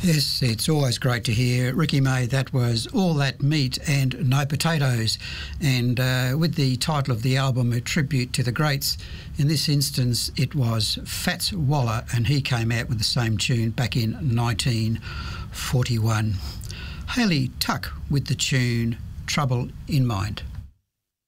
Yes, it's always great to hear. Ricky May, that was All That Meat and No Potatoes. And with the title of the album, a tribute to the greats, in this instance it was Fats Waller, and he came out with the same tune back in 1941. Hayley Tuck with the tune Trouble in Mind.